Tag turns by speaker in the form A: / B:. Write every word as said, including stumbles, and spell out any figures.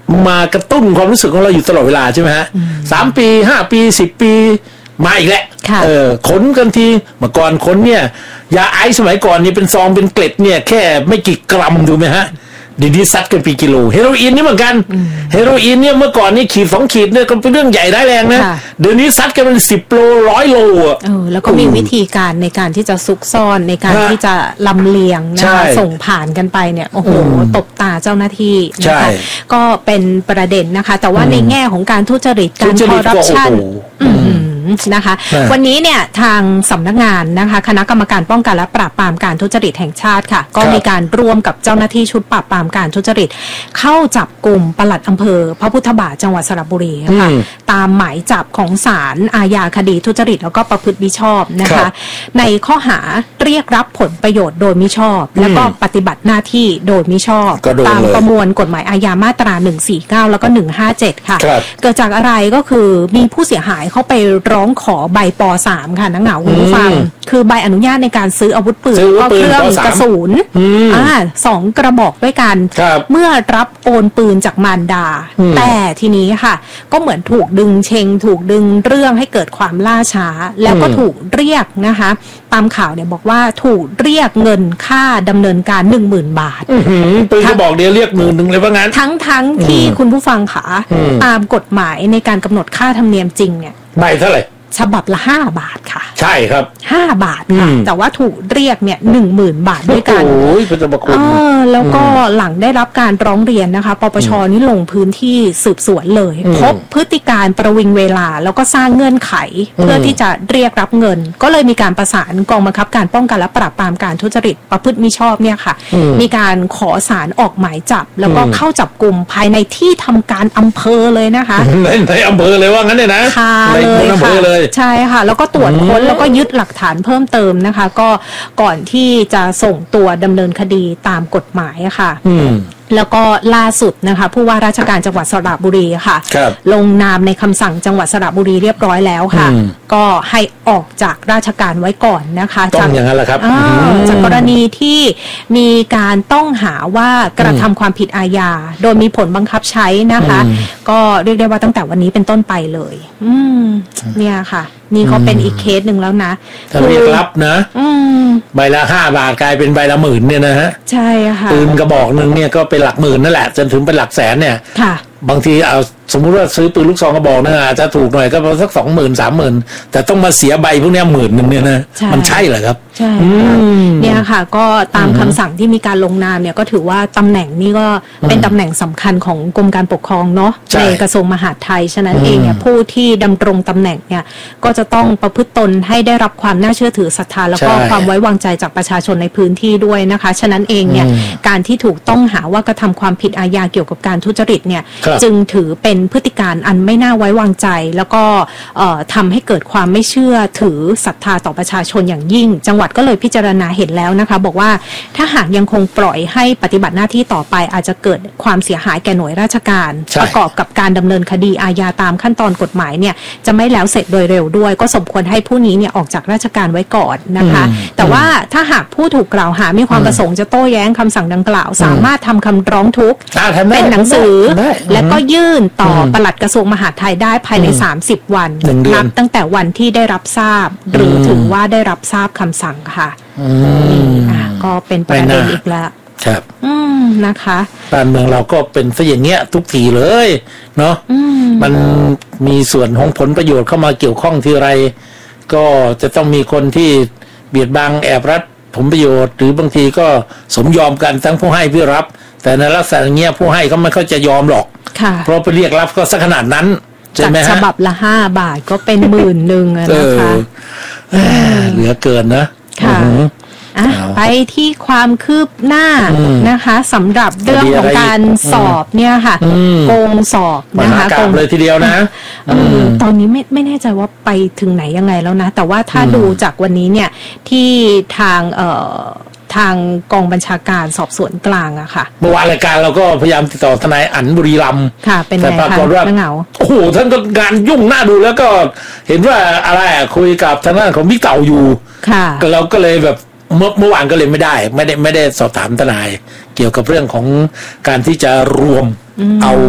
A: มากระตุ้นความรู้สึกของเราอยู่ตลอดเวลาใช่ไหมฮะสามปีห้าปีสิบปีมาอีกแล้วเออขนกันทีเมื่อก่อนขนเนี่ยยาไอซ์สมัยก่อนนี่เป็นซองเป็นเกล็ดเนี่ยแค่ไม่กี่กรัมดูไหมฮะเดี๋ยวนี้ซัดกันเป็นกิโลเฮโรอีนนี่เหมือนกันเฮโรอีนเนี่ยเมื่อก่อนนี่ขีดสองขีดเนี่ยก็เป็นเรื่องใหญ่ได้แรงนะเดี๋ยวนี้ซัดกันเป็นสิบโลร้อยโลอ่ะ
B: เออแล้วก็มีวิธีการในการที่จะซุกซ่อนในการที่จะลำเลียงนะคะส่งผ่านกันไปเนี่ยโอ้โหตบตาเจ้าหน้าที่นะคะก็เป็นประเด็นนะคะแต่ว่าในแง่ของการทุจริตการคอร์รัปชันนะคะวันนี้เนี่ยทางสำนักงานนะคะคณะกรรมการป้องกันและปราบปรามการทุจริตแห่งชาติค่ะก็มีการร่วมกับเจ้าหน้าที่ชุดปราบปรามการทุจริตเข้าจับกลุ่มปลัดอำเภอพระพุทธบาทจังหวัดสระบุรีค่ะตามหมายจับของศาลอาญาคดีทุจริตแล้วก็ประพฤติมิชอบนะคะในข้อหาเรียกรับผลประโยชน์โดยมิชอบแล้วก็ปฏิบัติหน้าที่โดยมิชอบตามประมวลกฎหมายอาญามาตราหนึ่งสี่เก้าแล้วก็หนึ่งห้าเจ็ดค่ะเกิดจากอะไรก็คือมีผู้เสียหายเข้าไปร้องขอใบป สาม ค่ะนักเหงาคุณผู้ฟังคือใบอนุญาตในการซื้ออาวุธปืนก็เครื่องกระสุนอ่าสองกระบอกด้วยกันเมื่อรับโอนปืนจากมารดาแต่ทีนี้ค่ะก็เหมือนถูกดึงเชงถูกดึงเรื่องให้เกิดความล่าช้าแล้วก็ถูกเรียกนะคะตามข่าวเนี่ยบอกว่าถูกเรียกเงินค่าดำเนินการ หนึ่งหมื่น บาท
A: ปืนกระบอกเดียวเรียกหมื่นนึงเลยว่างั้น
B: ทั้งทั้งที่คุณผู้ฟังค่ะตามกฎหมายในการกำหนดค่าธรรมเนียมจริงเนี่ย
A: ใบเท่าไหร่
B: ฉบับละห้าบาทค่ะ
A: ใช่ครับ
B: ห้าบาทค่ะแต่ว่าถูกเรียกเนี่ย หนึ่งหมื่น บาทด้วยกัน
A: โอ้ยเป็นประคุณ
B: เออแล้วก็หลังได้รับการร้องเรียนนะคะปปชนี่ลงพื้นที่สืบสวนเลยพบพฤติการประวิงเวลาแล้วก็สร้างเงื่อนไขเพื่อที่จะเรียกรับเงินก็เลยมีการประสานกองบังคับการป้องกันและปราบปรามการทุจริตประพฤติมิชอบเนี่ยค่ะมีการขอศาลออกหมายจับแล้วก็เข้าจับกุมภายในที่ทำการอำเภอเลยนะคะ
A: ในในอำเภอเลยว่างั้นเลยนะ
B: ในอำเภอเลยใช่ค่ะแล้วก็ตรวจค้นแล้วก็ยึดหลักฐานเพิ่มเติมนะคะก็ก่อนที่จะส่งตัวดำเนินคดีตามกฎหมายค่ะแล้วก็ล่าสุดนะคะผู้ว่าราชการจังหวัดสระบุรีค่ะลงนามในคำสั่งจังหวัดสระบุรีเรียบร้อยแล้วค่ะก็ให้ออกจากราชการไว้ก่อนนะคะ
A: ต้องอย่างนั้นแหละครับ
B: จากกรณีที่มีการต้องหาว่ากระทำความผิดอาญาโดยมีผลบังคับใช้นะคะก็เรียกได้ว่าตั้งแต่วันนี้เป็นต้นไปเลยอืมเนี่ยค่ะนี่เขาเป็นอีกเคสหนึ่งแล้วนะ
A: ถ้าเรียกรับนะใบละห้าบาทกลายเป็นใบละหมื่นเนี่ยนะฮะ
B: ใช่ค่ะ
A: ปืนกระบอกหนึ่งเนี่ยก็เป็นหลักหมื่นนั่นแหละจนถึงเป็นหลักแสนเนี่ย
B: ค่ะ
A: บางทีเอาสมมุติว่าซื้อปืนลูกซองกระบอกนึงอาจจะถูกหน่อยก็ประมาณสักสองหมื่นสามหมื่นแต่ต้องมาเสียใบพวกนี้หมื่นหนึ่งเนี่ยนะมันใช่เหรอครับ
B: ใช่เนี่ยค่ะก็ตามคำสั่งที่มีการลงนามเนี่ยก็ถือว่าตำแหน่งนี้ก็เป็นตำแหน่งสำคัญของกรมการปกครองเนาะในกระทรวงมหาดไทยฉะนั้นเองเนี่ยผู้ที่ดำรงตำแหน่งเนี่ยก็จะต้องประพฤติตนให้ได้รับความน่าเชื่อถือศรัทธาแล้วก็ความไว้วางใจจากประชาชนในพื้นที่ด้วยนะคะฉะนั้นเองเนี่ยการที่ถูกต้องหาว่ากระทำความผิดอาญาเกี่ยวกับการทุจริตเนี่ยจึงถือเป็นพฤติการอันไม่น่าไว้วางใจแล้วก็ทำให้เกิดความไม่เชื่อถือศรัทธาต่อประชาชนอย่างยิ่งจังหวัดก็เลยพิจารณาเห็นแล้วนะคะบอกว่าถ้าหากยังคงปล่อยให้ปฏิบัติหน้าที่ต่อไปอาจจะเกิดความเสียหายแก่หน่วยราชการประกอบกับการดำเนินคดีอาญาตามขั้นตอนกฎหมายเนี่ยจะไม่แล้วเสร็จโดยเร็วด้วยก็สมควรให้ผู้นี้เนี่ยออกจากราชการไว้ก่อนนะคะแต่ว่าถ้าหากผู้ถูกกล่าวหามีความประสงค์จะโต้แย้งคำสั่งดังกล่าวสามารถทำคำร้องทุกข์เป็นหนังสือและก็ยื่นต่อปลัดกระทรวงมหาดไทยได้ภายในสามสิบวันนับตั้งแต่วันที่ได้รับทราบหรือถึงว่าได้รับทราบคำสั่งค่ะนี่ก็เป็นประเด็นอีกแล้ว
A: ครับ
B: อืมนะคะ
A: บ้านเมืองเราก็เป็นซะอย่างเงี้ยทุกทีเลยเนาะมันมีส่วนของผลประโยชน์เข้ามาเกี่ยวข้องทีไรก็จะต้องมีคนที่เบียดบังแอบรัดผลประโยชน์หรือบางทีก็สมยอมกันทั้งผู้ให้ผู้รับแต่ในลักษณะเงี้ยผู้ให้เขาไม่เขาจะยอมหรอกเพราะไปเรียกรับก็สักขนาดนั้นใช่ไหมฮะ
B: ฉบับละห้าบาทก็เป็นหมื่นหนึ่งนะคะ
A: เหลือเกินนะ
B: ค่ะไปที่ความคืบหน้านะคะสำหรับเรื่องของการสอบเนี่ยค่ะโกงสอบนะคะ
A: โกงเลยทีเดียวนะ
B: ตอนนี้ไม่ไม่แน่ใจว่าไปถึงไหนยังไงแล้วนะแต่ว่าถ้าดูจากวันนี้เนี่ยที่ทางเอ่อทางกองบัญชาการสอบสวนกลางอะค่ะ
A: เมื่อวานรายการเราก็พยายามติดต่อทนายอั๋นบุรีรัมย์
B: ค่ะเป็นไงคะ
A: เหงาโอ้โหท่านก็งานยุ่งหน้าดูแล้วก็เห็นว่าอะไรคุยกับทางด้านของบิ๊กเต่าอยู่
B: ค่ะ
A: เราก็เลยแบบเมื่อเมื่อวานก็เลยไม่ได้ไม่ได้ไม่ได้สอบถามทนายเกี่ยวกับเรื่องของการที่จะรวมเอา